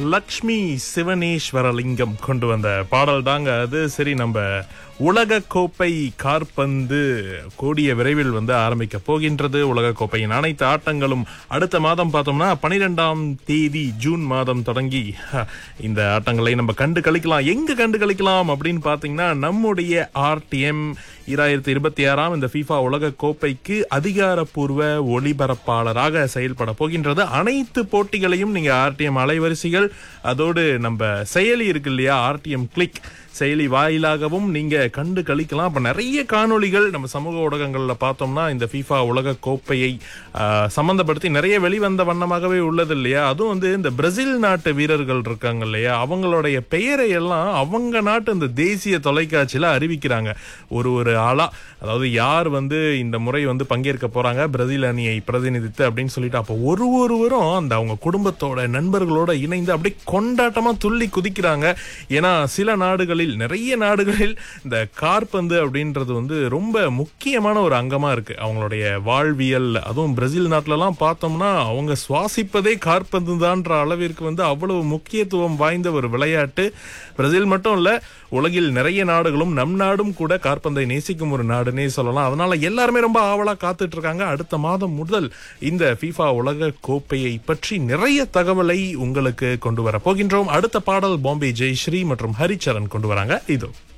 லக்ஷ்மி சிவனேஸ்வரலிங்கம் கொண்டு வந்த பாடல் தாங்க அது. சரி, நம்ம உலக கோப்பை காற்பந்து கூடிய விரைவில் ஆரம்பிக்க போகின்றது. உலக கோப்பையின் அனைத்து ஆட்டங்களும் அடுத்த மாதம் பார்த்தோம்னா 12ஆம் தேதி ஜூன் மாதம் தொடங்கி இந்த ஆட்டங்களை நம்ம கண்டு களிக்கலாம். எங்க கண்டு களிக்கலாம் அப்படின்னு பாத்தீங்கன்னா, நம்முடைய RTM 2026 இந்த FIFA உலக கோப்பைக்கு அதிகாரப்பூர்வ ஒளிபரப்பாளராக செயல்பட போகின்றது. அனைத்து போட்டிகளையும் நீங்க RTM அலைவரிசைகள், அதோடு நம்ம செயலி இருக்கு இல்லையா, RTM கிளிக் செயலி வாயிலாகவும் நீங்க கண்டு களிக்கலாம். அப்ப நிறைய காணொளிகள் நம்ம சமூக ஊடகங்கள்ல பார்த்தோம்னா இந்த FIFA உலக கோப்பையை சம்பந்தப்படுத்தி நிறைய வெளிவந்த வண்ணமாகவே உள்ளது இல்லையா. அதுவும் இந்த பிரேசில் நாட்டு வீரர்கள் இருக்காங்க இல்லையா, அவங்களுடைய பெயரை எல்லாம் அவங்க நாட்டு இந்த தேசிய தொலைக்காட்சியில அறிவிக்கிறாங்க ஒரு ஆளா. அதாவது யார் இந்த முறை பங்கேற்க போறாங்க பிரேசில் அணியை பிரதிநிதித்து அப்படின்னு சொல்லிட்டு, அப்போ ஒருவரும் அந்த அவங்க குடும்பத்தோட நண்பர்களோட இணைந்து அப்படியே கொண்டாட்டமா துள்ளி குதிக்கிறாங்க. ஏன்னா சில நாடுகளில், நிறைய நாடுகளில் இந்த காற்பந்து அப்படின்றது ரொம்ப முக்கியமான ஒரு அங்கமா இருக்கு அவங்களுடைய வாழ்வியல். அதுவும் பிரேசில் நாட்டுல எல்லாம் பார்த்தோம்னா அவங்க சுவாசிப்பதே காற்பந்து தான்ற அளவிற்கு அவ்வளவு முக்கியத்துவம் வாய்ந்த ஒரு விளையாட்டு. பிரேசில் மட்டும் இல்ல, உலகில் நிறைய நாடுகளும் நம் நாடும் கூட காற்பந்தை நேசிக்கும் ஒரு நாடுன்னே சொல்லலாம். அதனால எல்லாருமே ரொம்ப ஆவலா காத்துட்டு இருக்காங்க. அடுத்த மாதம் முதல் இந்த FIFA உலக கோப்பையை பற்றி நிறைய தகவலை உங்களுக்கு கொண்டு வர போகின்றோம். அடுத்த பாடல் பாம்பே ஜெயஸ்ரீ மற்றும் ஹரிச்சரன் கொண்டு வராங்க. இதோ